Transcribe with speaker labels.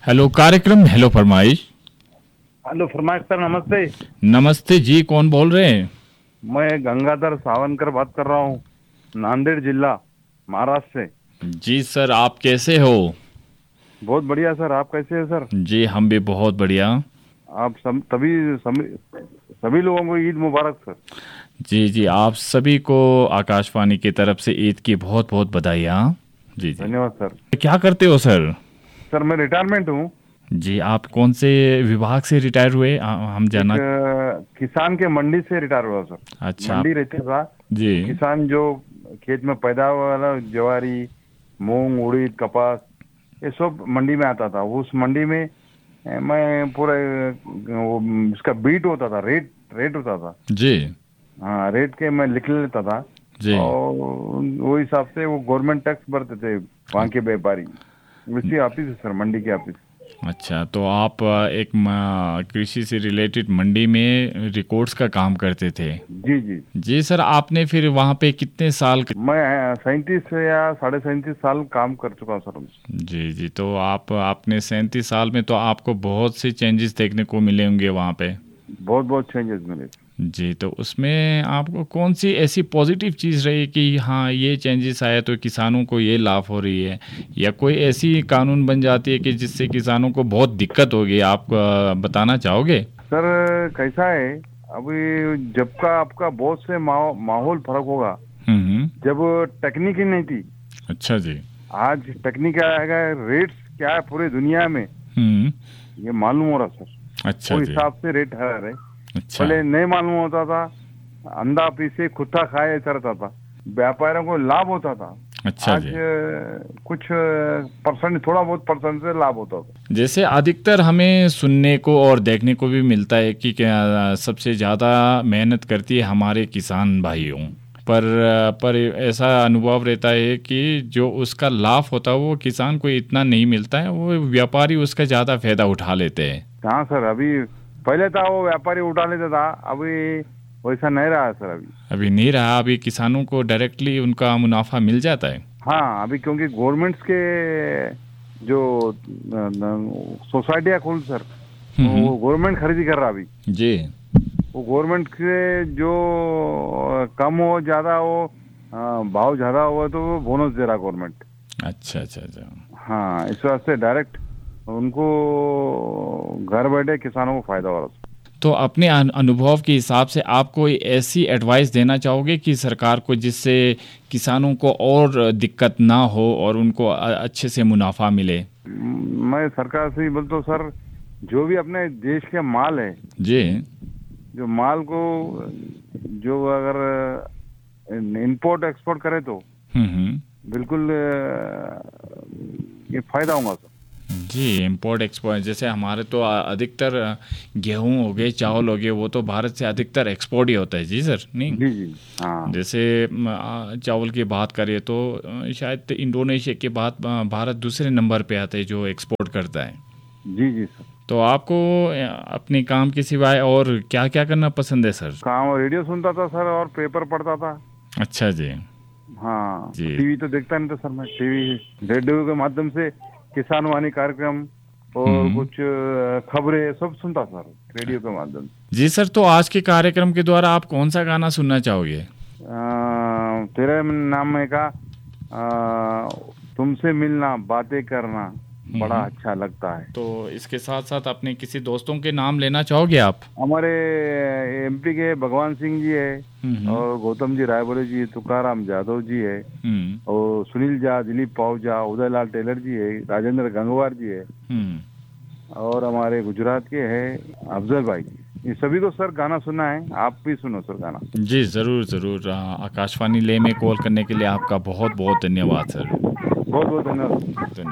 Speaker 1: Hello कार्यक्रम hello फरमाइश।
Speaker 2: Hello फरमाइश सर, नमस्ते।
Speaker 1: नमस्ते जी, कौन बोल रहे हैं?
Speaker 2: मैं गंगाधर सावनकर बात कर रहा हूँ, नांदेड़ जिला, महाराष्ट्र से।
Speaker 1: जी सर, आप कैसे हो?
Speaker 2: बहुत बढ़िया सर, आप कैसे हैं सर?
Speaker 1: जी हम भी बहुत बढ़िया।
Speaker 2: आप सभी लोगों को ईद मुबारक सर।
Speaker 1: जी जी, आप सभी को आकाशवाणी की तरफ से ईद की बहुत बहुत बधाइयाँ। जी जी।
Speaker 2: धन्यवाद सर।
Speaker 1: क्या करते हो सर?
Speaker 2: सर मैं रिटायरमेंट हूँ।
Speaker 1: जी, आप कौन से विभाग से रिटायर हुए? हम जाना।
Speaker 2: किसान के मंडी से रिटायर हुआ सर।
Speaker 1: अच्छा।
Speaker 2: मंडी रहते था,
Speaker 1: जी
Speaker 2: किसान जो खेत में पैदा हुआ वाला ज्वारी, मूंग, उड़ीद, कपास, ये सब मंडी में आता था। उस मंडी में मैं पूरा उसका बीट होता था, रेट होता था।
Speaker 1: जी।
Speaker 2: हाँ, रेट के मैं लिख लेता था
Speaker 1: जी।
Speaker 2: और वो हिसाब से वो गवर्नमेंट टैक्स भरते थे वहाँ के व्यापारी। उसी ऑफिस है सर, मंडी के ऑफिस।
Speaker 1: अच्छा, तो आप एक कृषि से रिलेटेड मंडी में रिकॉर्ड्स का काम करते थे?
Speaker 2: जी जी
Speaker 1: जी सर, आपने फिर वहाँ पे कितने साल?
Speaker 2: मैं 37 या 37.5 साल काम कर चुका हूँ सर।
Speaker 1: जी जी, तो आपने 37 साल में तो आपको बहुत से चेंजेस देखने को मिले होंगे वहाँ पे।
Speaker 2: बहुत बहुत चेंजेस मिले।
Speaker 1: जी, तो उसमें आपको कौन सी ऐसी पॉजिटिव चीज़ रही कि हाँ ये चेंजेस आया तो किसानों को ये लाभ हो रही है, या कोई ऐसी कानून बन जाती है कि जिससे किसानों को बहुत दिक्कत होगी? आप बताना चाहोगे?
Speaker 2: सर कैसा है, अभी जब का आपका बहुत से माहौल फर्क होगा। जब टेक्निक ही नहीं थी।
Speaker 1: अच्छा जी।
Speaker 2: आज टेक्निक आएगा, रेट्स क्या है पूरी दुनिया में ये मालूम हो रहा सर।
Speaker 1: अच्छा
Speaker 2: वो
Speaker 1: जी।
Speaker 2: हिसाब से रेट है रहे।
Speaker 1: अच्छा।
Speaker 2: पहले नहीं मालूम होता था, अंधा पीसे खुट्टा खाए ऐसा रहता था, व्यापारियों को लाभ होता था।
Speaker 1: अच्छा
Speaker 2: आज
Speaker 1: जी।
Speaker 2: कुछ परसेंट, थोड़ा बहुत परसेंट से लाभ होता था।
Speaker 1: जैसे अधिकतर हमें सुनने को और देखने को भी मिलता है कि क्या सबसे ज़्यादा मेहनत करती है हमारे किसान भाइयों पर ऐसा अनुभव रहता है कि जो उसका लाभ होता है वो किसान को इतना नहीं मिलता है, वो व्यापारी उसका ज़्यादा फायदा उठा लेते हैं।
Speaker 2: हाँ सर, अभी पहले था वो व्यापारी उठा लेता था, अभी वैसा नहीं रहा सर।
Speaker 1: अभी नहीं रहा, अभी किसानों को डायरेक्टली उनका मुनाफा मिल जाता है।
Speaker 2: हाँ, अभी क्योंकि गवर्नमेंट्स के जो सोसाइटियाँ खुल सर, वो गवर्नमेंट खरीदी कर रहा अभी।
Speaker 1: जी।
Speaker 2: वो गवर्नमेंट के जो कम हो ज्यादा हो, भाव ज्यादा हुआ तो वो बोनस दे रहा गवर्नमेंट।
Speaker 1: अच्छा अच्छा अच्छा।
Speaker 2: हाँ, इस वास्ते डायरेक्ट उनको घर बैठे किसानों को फायदा हो रहा।
Speaker 1: तो अपने अनुभव के हिसाब से आप कोई ऐसी एडवाइस देना चाहोगे कि सरकार को, जिससे किसानों को और दिक्कत ना हो और उनको अच्छे से मुनाफा मिले?
Speaker 2: मैं सरकार से ही बोलता हूँ सर, जो भी अपने देश के माल है
Speaker 1: जी,
Speaker 2: जो माल को जो अगर इंपोर्ट एक्सपोर्ट करे तो बिल्कुल ये फायदा होगा सर।
Speaker 1: जी, इंपोर्ट एक्सपोर्ट, जैसे हमारे तो अधिकतर गेहूं हो गए, चावल हो गए, वो तो भारत से अधिकतर एक्सपोर्ट ही होता है। जी सर, नहीं?
Speaker 2: जी जी हाँ।
Speaker 1: जैसे चावल की बात करें तो शायद इंडोनेशिया के बाद भारत दूसरे नंबर पे आता है जो एक्सपोर्ट करता है।
Speaker 2: जी जी सर।
Speaker 1: तो आपको अपने काम के सिवाय और क्या क्या करना पसंद है सर?
Speaker 2: काम, रेडियो सुनता था सर और पेपर पढ़ता था।
Speaker 1: अच्छा जी।
Speaker 2: हाँ,
Speaker 1: जी।
Speaker 2: टीवी तो देखता नहीं था सर मैं। टीवी, रेडियो के माध्यम से किसान वाणी कार्यक्रम और कुछ खबरें सब सुनता सर रेडियो के माध्यम से।
Speaker 1: जी सर, तो आज के कार्यक्रम के द्वारा आप कौन सा गाना सुनना चाहोगे?
Speaker 2: तेरे नाम में का तुमसे मिलना, बातें करना बड़ा अच्छा लगता है।
Speaker 1: तो इसके साथ साथ अपने किसी दोस्तों के नाम लेना चाहोगे आप?
Speaker 2: हमारे एमपी के भगवान सिंह जी है और गौतम जी रायबोले जी, तुकाराम जाधव जी है और सुनील झा, दिलीप पाहुजा, उदय लाल टेलर जी है, राजेंद्र गंगवार जी है और हमारे गुजरात के है अफजल भाई। ये सभी को सर गाना सुनना है, आप भी सुनो सर गाना।
Speaker 1: जी ज़रूर ज़रूर। आकाशवाणी ले में कॉल करने के लिए आपका बहुत बहुत धन्यवाद सर।
Speaker 2: बहुत बहुत धन्यवाद।